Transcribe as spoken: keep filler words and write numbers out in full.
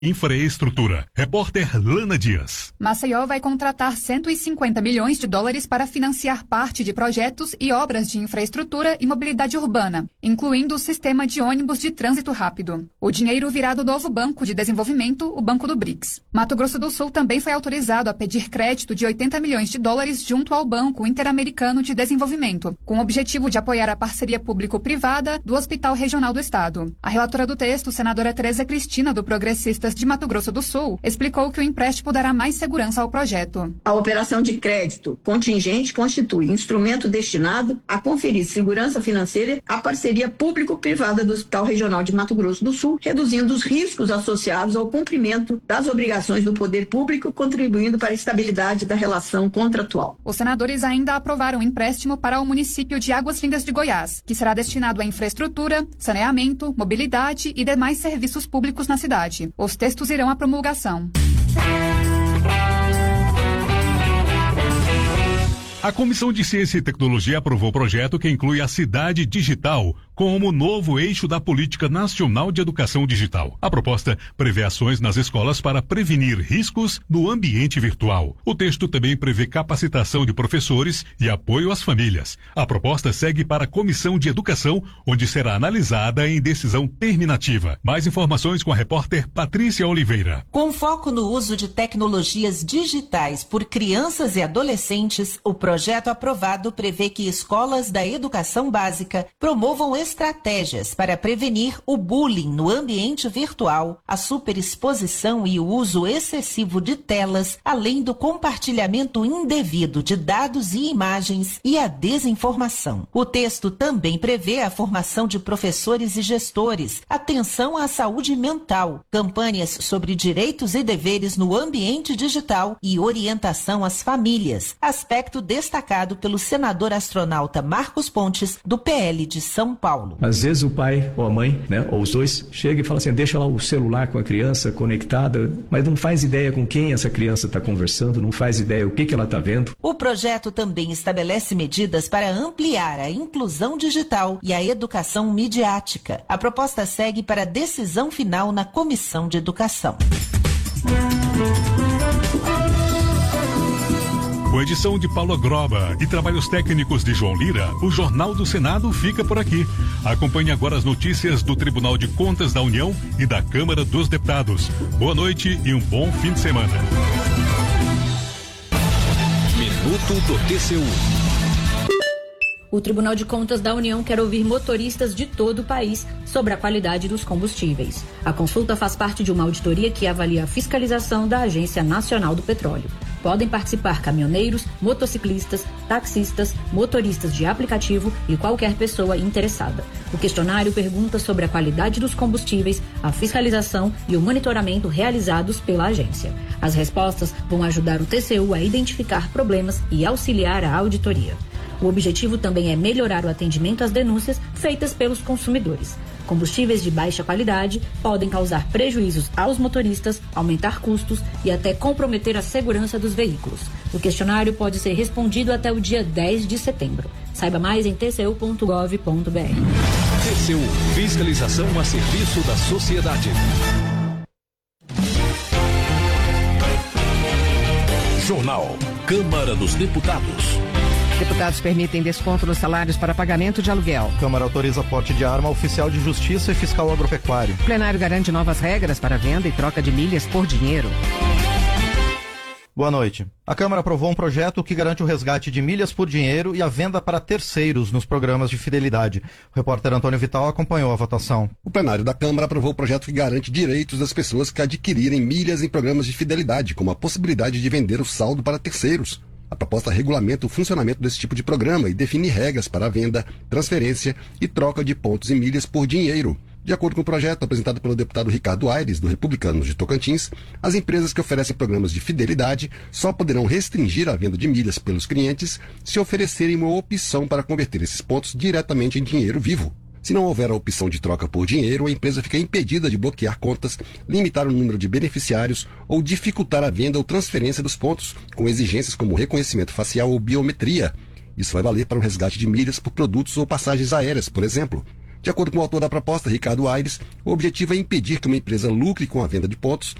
Infraestrutura. Repórter Lana Dias. Maceió vai contratar cento e cinquenta milhões de dólares para financiar parte de projetos e obras de infraestrutura e mobilidade urbana, incluindo o sistema de ônibus de trânsito rápido. O dinheiro virá do novo Banco de Desenvolvimento, o Banco do BRICS. Mato Grosso do Sul também foi autorizado a pedir crédito de oitenta milhões de dólares junto ao Banco Interamericano de Desenvolvimento, com o objetivo de apoiar a parceria público-privada do Hospital Regional do Estado. A relatora do texto, senadora Tereza Cristina, do Progressistas de Mato Grosso do Sul, explicou que o empréstimo dará mais segurança ao projeto. A operação de crédito contingente constitui instrumento destinado a conferir segurança financeira à parceria público-privada do Hospital Regional de Mato Grosso do Sul, reduzindo os riscos associados ao cumprimento das obrigações do poder público, contribuindo para a estabilidade da relação contratual. Os senadores ainda aprovaram um empréstimo para o município de Águas Lindas de Goiás, que será destinado à infraestrutura, saneamento, mobilidade e demais serviços públicos na cidade. Os textos irão à promulgação. A Comissão de Ciência e Tecnologia aprovou o projeto que inclui a Cidade Digital como novo eixo da Política Nacional de Educação Digital. A proposta prevê ações nas escolas para prevenir riscos no ambiente virtual. O texto também prevê capacitação de professores e apoio às famílias. A proposta segue para a Comissão de Educação, onde será analisada em decisão terminativa. Mais informações com a repórter Patrícia Oliveira. Com foco no uso de tecnologias digitais por crianças e adolescentes, o projeto aprovado prevê que escolas da educação básica promovam estratégias para prevenir o bullying no ambiente virtual, a superexposição e o uso excessivo de telas, além do compartilhamento indevido de dados e imagens e a desinformação. O texto também prevê a formação de professores e gestores, atenção à saúde mental, campanhas sobre direitos e deveres no ambiente digital e orientação às famílias, aspecto destacado pelo senador astronauta Marcos Pontes, do P L de São Paulo. Às vezes o pai ou a mãe, né, ou os dois, chega e fala assim, deixa lá o celular com a criança conectada, mas não faz ideia com quem essa criança está conversando, não faz ideia o que, que ela está vendo. O projeto também estabelece medidas para ampliar a inclusão digital e a educação midiática. A proposta segue para a decisão final na Comissão de Educação. Com edição de Paulo Groba e trabalhos técnicos de João Lira, o Jornal do Senado fica por aqui. Acompanhe agora as notícias do Tribunal de Contas da União e da Câmara dos Deputados. Boa noite e um bom fim de semana. Minuto do T C U. O Tribunal de Contas da União quer ouvir motoristas de todo o país sobre a qualidade dos combustíveis. A consulta faz parte de uma auditoria que avalia a fiscalização da Agência Nacional do Petróleo. Podem participar caminhoneiros, motociclistas, taxistas, motoristas de aplicativo e qualquer pessoa interessada. O questionário pergunta sobre a qualidade dos combustíveis, a fiscalização e o monitoramento realizados pela agência. As respostas vão ajudar o T C U a identificar problemas e auxiliar a auditoria. O objetivo também é melhorar o atendimento às denúncias feitas pelos consumidores. Combustíveis de baixa qualidade podem causar prejuízos aos motoristas, aumentar custos e até comprometer a segurança dos veículos. O questionário pode ser respondido até o dia dez de setembro. Saiba mais em t c u ponto gov ponto b r. T C U, fiscalização a serviço da sociedade. Jornal Câmara dos Deputados. Deputados permitem desconto nos salários para pagamento de aluguel. Câmara autoriza porte de arma oficial de justiça e fiscal agropecuário. O plenário garante novas regras para venda e troca de milhas por dinheiro. Boa noite. A Câmara aprovou um projeto que garante o resgate de milhas por dinheiro e a venda para terceiros nos programas de fidelidade. O repórter Antônio Vital acompanhou a votação. O plenário da Câmara aprovou o projeto que garante direitos das pessoas que adquirirem milhas em programas de fidelidade, como a possibilidade de vender o saldo para terceiros. A proposta regulamenta o funcionamento desse tipo de programa e define regras para a venda, transferência e troca de pontos e milhas por dinheiro. De acordo com o projeto apresentado pelo deputado Ricardo Aires, do Republicanos de Tocantins, as empresas que oferecem programas de fidelidade só poderão restringir a venda de milhas pelos clientes se oferecerem uma opção para converter esses pontos diretamente em dinheiro vivo. Se não houver a opção de troca por dinheiro, a empresa fica impedida de bloquear contas, limitar o número de beneficiários ou dificultar a venda ou transferência dos pontos, com exigências como reconhecimento facial ou biometria. Isso vai valer para o resgate de milhas por produtos ou passagens aéreas, por exemplo. De acordo com o autor da proposta, Ricardo Aires, o objetivo é impedir que uma empresa lucre com a venda de pontos